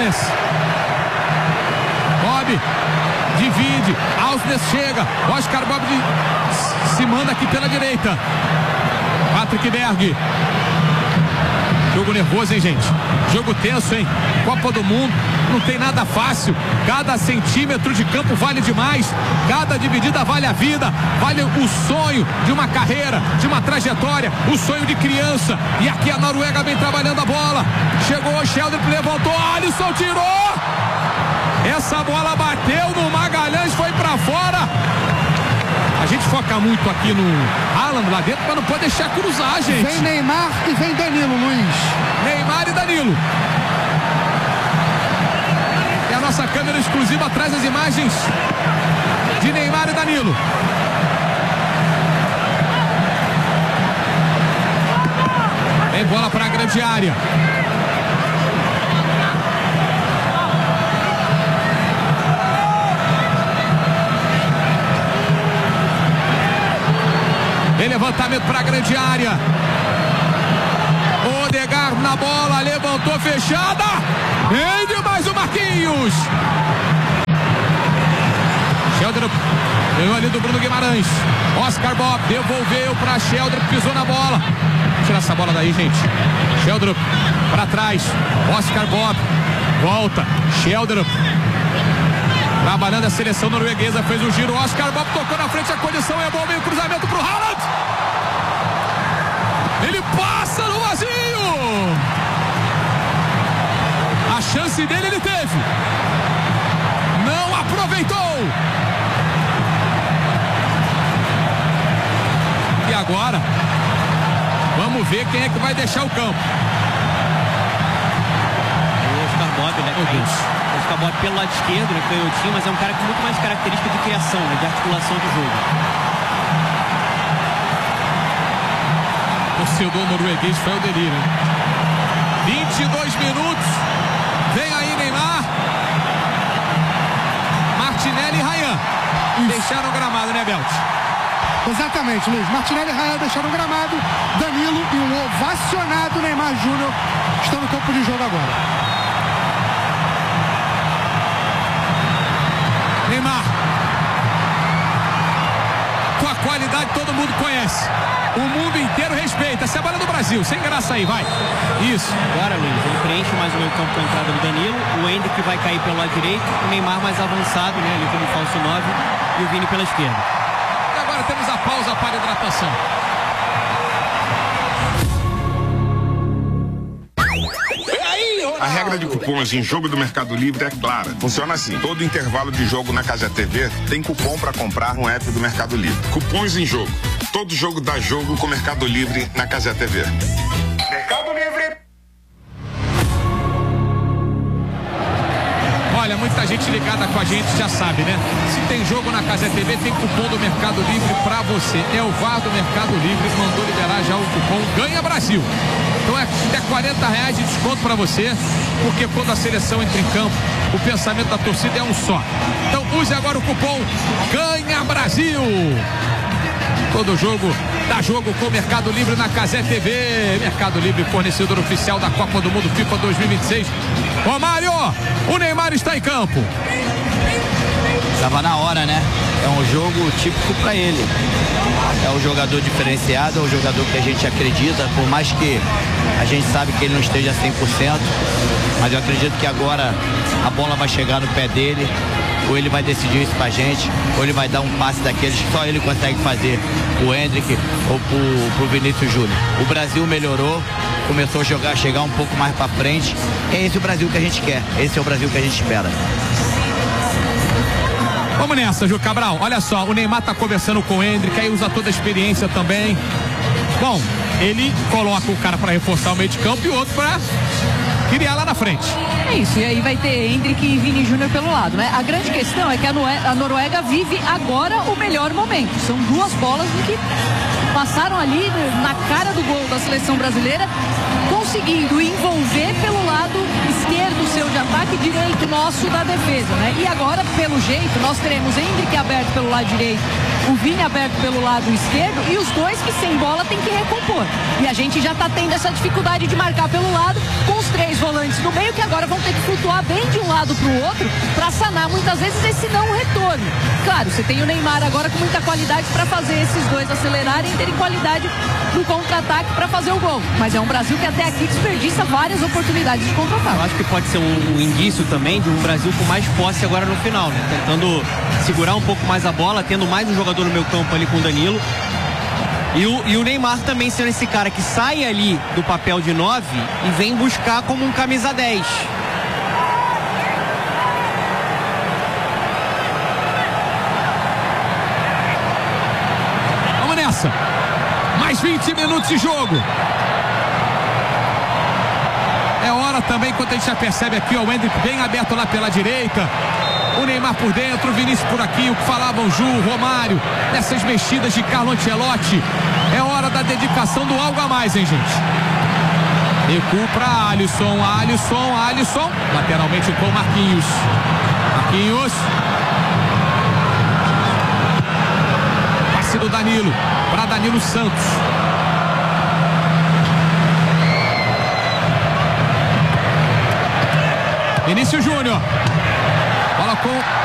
Ausnes. Bob divide. Ausnes chega. Oscar Bob se manda aqui pela direita. Patrick Berg. Jogo nervoso, hein, gente? Jogo tenso, hein? Copa do Mundo, não tem nada fácil. Cada centímetro de campo vale demais. Cada dividida vale a vida. Vale o sonho de uma carreira, de uma trajetória, o sonho de criança. E aqui a Noruega vem trabalhando a bola. Chegou o Sheldon, levantou, Alisson tirou! Essa bola bateu no Magalhães, foi pra fora. A gente foca muito aqui no Haaland lá dentro, mas não pode deixar cruzar, gente. Vem Neymar e vem Danilo, Luiz. Neymar e Danilo. E a nossa câmera exclusiva traz as imagens de Neymar e Danilo. Vem bola para a grande área. Vem levantamento para a grande área. Odegaard na bola, levantou, fechada. Vem mais o Marquinhos. Sheldon ganhou ali do Bruno Guimarães. Oscar Bob devolveu para Sheldon, pisou na bola. Tira essa bola daí, gente. Sheldon para trás. Oscar Bob volta. Sheldon trabalhando a seleção norueguesa, fez o giro. Oscar Bob tocou na frente, a condição é boa, meio cruzamento pro Haaland. Ele passa no vazio. A chance dele ele teve. Não aproveitou. E agora, vamos ver quem é que vai deixar o campo. O Oscar Bob, né? Meu Deus. Oscar Bob pelo lado esquerdo, né, canhotinho, mas é um cara com muito mais característica de criação, né, de articulação do jogo. Torcedor norueguês foi o delírio. 22 minutos. Vem aí Neymar. Martinelli e Ryan. Deixaram o gramado, né, Belt? Exatamente, Luiz. Martinelli e Ryan deixaram o gramado. Danilo e um ovacionado Neymar Júnior estão no campo de jogo agora. Neymar, tua qualidade todo mundo conhece, o mundo inteiro respeita. Essa é a bola do Brasil, sem graça aí, vai. Isso. Agora, Luiz, ele preenche mais o meio campo com a entrada do Danilo. O Endrick vai cair pelo lado direito, o Neymar mais avançado, né, ali como falso 9, e o Vini pela esquerda. E agora temos a pausa para hidratação. A regra de cupons em jogo do Mercado Livre é clara. Funciona assim: todo intervalo de jogo na Casa TV tem cupom para comprar no app do Mercado Livre. Cupons em jogo. Todo jogo dá jogo com Mercado Livre na Casa TV. Mercado Livre. Olha, muita gente ligada com a gente já sabe, né? Se tem jogo na Casa TV, tem cupom do Mercado Livre pra você. É o VAR do Mercado Livre, mandou liberar já o cupom Ganha Brasil. Então é até R$40 de desconto pra você, porque quando a seleção entra em campo, o pensamento da torcida é um só. Então use agora o cupom Ganha Brasil. Todo jogo dá jogo com o Mercado Livre na Cazé TV. Mercado Livre, fornecedor oficial da Copa do Mundo FIFA 2026. Romário, o Neymar está em campo. Tava na hora, né? É um jogo típico para ele. É um jogador diferenciado, é um jogador que a gente acredita, por mais que a gente sabe que ele não esteja 100%, mas eu acredito que agora a bola vai chegar no pé dele, ou ele vai decidir isso pra gente, ou ele vai dar um passe daqueles que só ele consegue fazer, o Endrick ou pro Vinícius Júnior. O Brasil melhorou, começou a chegar um pouco mais pra frente. É esse o Brasil que a gente quer, esse é o Brasil que a gente espera. Vamos nessa, Ju Cabral. Olha só, o Neymar tá conversando com o Endrick, aí usa toda a experiência também. Bom, ele coloca o cara para reforçar o meio de campo e o outro para criar lá na frente. É isso, e aí vai ter Endrick e Vini Júnior pelo lado, né? A grande questão é que a Noruega vive agora o melhor momento. São duas bolas que passaram ali na cara do gol da seleção brasileira, conseguindo envolver pelo lado esquerdo seu de ataque, direito nosso da defesa, né? E agora, pelo jeito, nós teremos Endrick aberto pelo lado direito o Vini aberto pelo lado esquerdo e os dois que sem bola tem que recompor. E a gente já tá tendo essa dificuldade de marcar pelo lado com os 3 volantes no meio que agora vão ter que flutuar bem de um lado pro outro para sanar muitas vezes esse não retorno. Claro, você tem o Neymar agora com muita qualidade para fazer esses dois acelerarem e terem qualidade no contra-ataque para fazer o gol. Mas é um Brasil que até aqui desperdiça várias oportunidades de contra-ataque. Eu acho que pode ser um indício também de um Brasil com mais posse agora no final, né? Tentando segurar um pouco mais a bola, tendo mais um jogador no meio campo ali com o Danilo. E o Neymar também sendo esse cara que sai ali do papel de 9 e vem buscar como um camisa 10. Vamos nessa. Mais 20 minutos de jogo. É hora também, quando a gente já percebe aqui, ó, o Endrick bem aberto lá pela direita. O Neymar por dentro, o Vinícius por aqui, o que falavam Ju, Romário, nessas mexidas de Carlo Ancelotti. É hora da dedicação do algo a mais, hein, gente? Recuo para Alisson, lateralmente com Marquinhos. Passe do Danilo, para Danilo Santos. Vinícius Júnior. Bola com